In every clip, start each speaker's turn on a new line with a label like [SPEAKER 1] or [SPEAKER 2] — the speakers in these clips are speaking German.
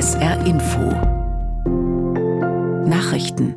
[SPEAKER 1] SR Info Nachrichten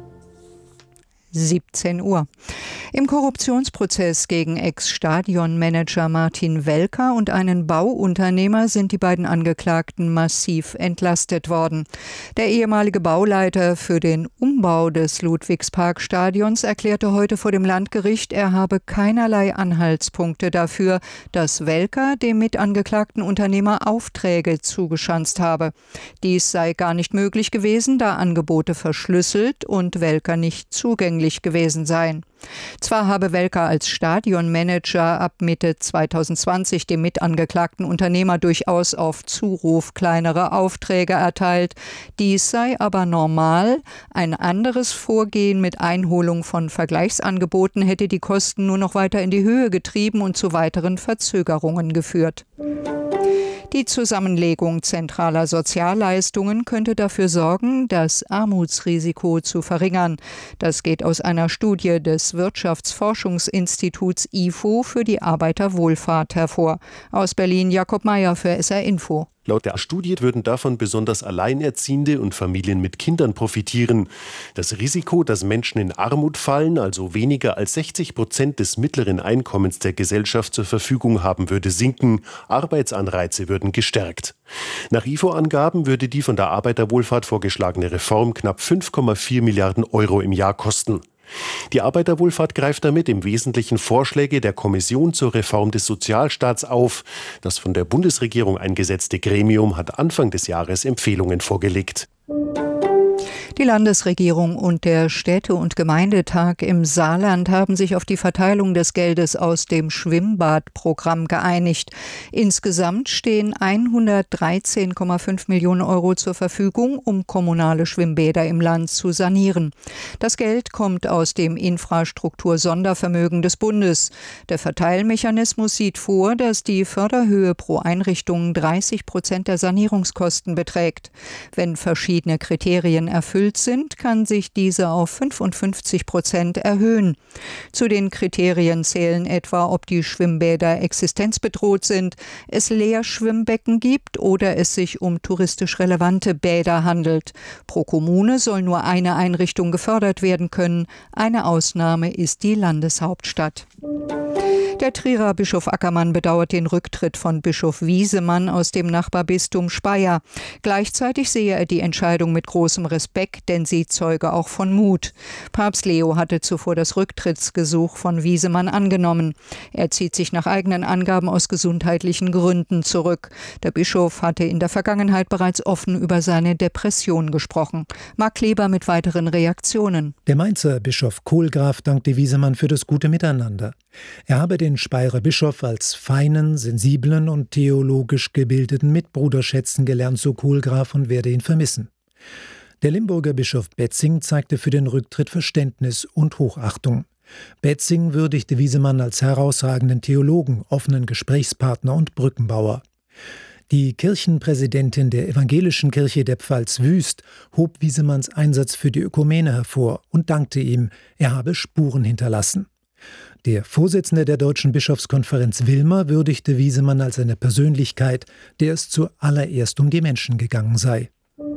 [SPEAKER 2] 17 Uhr. Im Korruptionsprozess gegen Ex-Stadionmanager Martin Welker und einen Bauunternehmer sind die beiden Angeklagten massiv entlastet worden. Der ehemalige Bauleiter für den Umbau des Ludwigsparkstadions erklärte heute vor dem Landgericht, er habe keinerlei Anhaltspunkte dafür, dass Welker dem mitangeklagten Unternehmer Aufträge zugeschanzt habe. Dies sei gar nicht möglich gewesen, da Angebote verschlüsselt und Welker nicht zugänglich gewesen seien. Zwar habe Welker als Stadionmanager ab Mitte 2020 dem mitangeklagten Unternehmer durchaus auf Zuruf kleinere Aufträge erteilt. Dies sei aber normal. Ein anderes Vorgehen mit Einholung von Vergleichsangeboten hätte die Kosten nur noch weiter in die Höhe getrieben und zu weiteren Verzögerungen geführt. Die Zusammenlegung zentraler Sozialleistungen könnte dafür sorgen, das Armutsrisiko zu verringern. Das geht aus einer Studie des Wirtschaftsforschungsinstituts IFO für die Arbeiterwohlfahrt hervor. Aus Berlin Jakob Meyer für SR Info.
[SPEAKER 3] Laut der Studie würden davon besonders Alleinerziehende und Familien mit Kindern profitieren. Das Risiko, dass Menschen in Armut fallen, also weniger als 60% des mittleren Einkommens der Gesellschaft zur Verfügung haben, würde sinken. Arbeitsanreize würden gestärkt. Nach IFO-Angaben würde die von der Arbeiterwohlfahrt vorgeschlagene Reform knapp 5,4 Milliarden Euro im Jahr kosten. Die Arbeiterwohlfahrt greift damit im Wesentlichen Vorschläge der Kommission zur Reform des Sozialstaats auf. Das von der Bundesregierung eingesetzte Gremium hat Anfang des Jahres Empfehlungen vorgelegt.
[SPEAKER 2] Die Landesregierung und der Städte- und Gemeindetag im Saarland haben sich auf die Verteilung des Geldes aus dem Schwimmbadprogramm geeinigt. Insgesamt stehen 113,5 Millionen Euro zur Verfügung, um kommunale Schwimmbäder im Land zu sanieren. Das Geld kommt aus dem Infrastruktur-Sondervermögen des Bundes. Der Verteilmechanismus sieht vor, dass die Förderhöhe pro Einrichtung 30% der Sanierungskosten beträgt. Wenn verschiedene Kriterien erfüllt sind, kann sich diese auf 55% erhöhen. Zu den Kriterien zählen etwa, ob die Schwimmbäder existenzbedroht sind, es Leerschwimmbecken gibt oder es sich um touristisch relevante Bäder handelt. Pro Kommune soll nur eine Einrichtung gefördert werden können. Eine Ausnahme ist die Landeshauptstadt. Der Trierer Bischof Ackermann bedauert den Rücktritt von Bischof Wiesemann aus dem Nachbarbistum Speyer. Gleichzeitig sehe er die Entscheidung mit großem Respekt, denn sie zeuge auch von Mut. Papst Leo hatte zuvor das Rücktrittsgesuch von Wiesemann angenommen. Er zieht sich nach eigenen Angaben aus gesundheitlichen Gründen zurück. Der Bischof hatte in der Vergangenheit bereits offen über seine Depression gesprochen. Marc Kleber mit weiteren Reaktionen.
[SPEAKER 4] Der Mainzer Bischof Kohlgraf dankte Wiesemann für das gute Miteinander. Er habe den Speyerer Bischof als feinen, sensiblen und theologisch gebildeten Mitbruder schätzen gelernt, so Kohlgraf, und werde ihn vermissen. Der Limburger Bischof Betzing zeigte für den Rücktritt Verständnis und Hochachtung. Betzing würdigte Wiesemann als herausragenden Theologen, offenen Gesprächspartner und Brückenbauer. Die Kirchenpräsidentin der Evangelischen Kirche der Pfalz Wüst hob Wiesemanns Einsatz für die Ökumene hervor und dankte ihm, er habe Spuren hinterlassen. Der Vorsitzende der Deutschen Bischofskonferenz Wilmer würdigte Wiesemann als eine Persönlichkeit, der es zuallererst um die Menschen gegangen sei.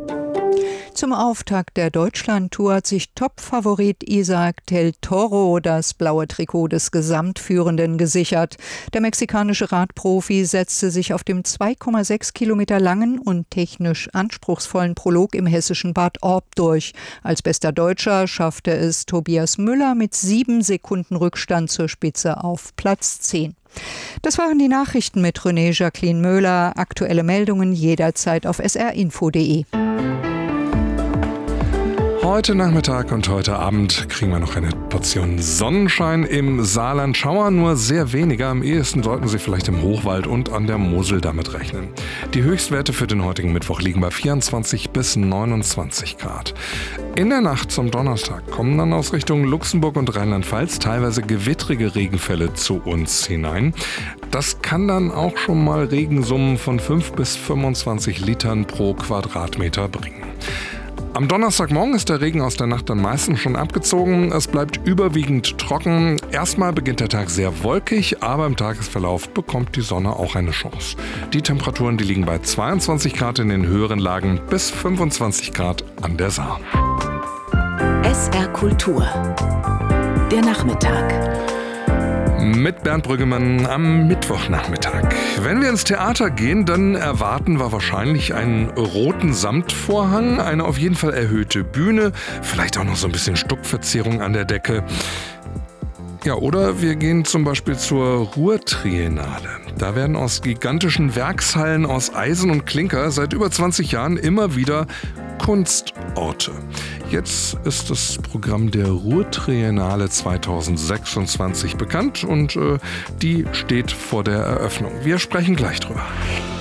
[SPEAKER 2] Zum Auftakt der Deutschlandtour hat sich Top-Favorit Isaac del Toro das blaue Trikot des Gesamtführenden gesichert. Der mexikanische Radprofi setzte sich auf dem 2,6 Kilometer langen und technisch anspruchsvollen Prolog im hessischen Bad Orb durch. Als bester Deutscher schaffte es Tobias Müller mit 7 Sekunden Rückstand zur Spitze auf Platz 10. Das waren die Nachrichten mit René Jacqueline Möhler. Aktuelle Meldungen jederzeit auf srinfo.de.
[SPEAKER 5] Heute Nachmittag und heute Abend kriegen wir noch eine Portion Sonnenschein im Saarland. Schauer nur sehr weniger. Am ehesten sollten Sie vielleicht im Hochwald und an der Mosel damit rechnen. Die Höchstwerte für den heutigen Mittwoch liegen bei 24 bis 29 Grad. In der Nacht zum Donnerstag kommen dann aus Richtung Luxemburg und Rheinland-Pfalz teilweise gewittrige Regenfälle zu uns hinein. Das kann dann auch schon mal Regensummen von 5 bis 25 Litern pro Quadratmeter bringen. Am Donnerstagmorgen ist der Regen aus der Nacht dann meistens schon abgezogen. Es bleibt überwiegend trocken. Erstmal beginnt der Tag sehr wolkig, aber im Tagesverlauf bekommt die Sonne auch eine Chance. Die Temperaturen, die liegen bei 22 Grad in den höheren Lagen bis 25 Grad an der Saar.
[SPEAKER 1] SR Kultur. Der Nachmittag.
[SPEAKER 5] Mit Bernd Brüggemann am Mittwochnachmittag. Wenn wir ins Theater gehen, dann erwarten wir wahrscheinlich einen roten Samtvorhang, eine auf jeden Fall erhöhte Bühne, vielleicht auch noch so ein bisschen Stuckverzierung an der Decke. Ja, oder wir gehen zum Beispiel zur Ruhrtriennale. Da werden aus gigantischen Werkshallen aus Eisen und Klinker seit über 20 Jahren immer wieder Kunstorte. Jetzt ist das Programm der Ruhrtriennale 2026 bekannt und die steht vor der Eröffnung. Wir sprechen gleich drüber.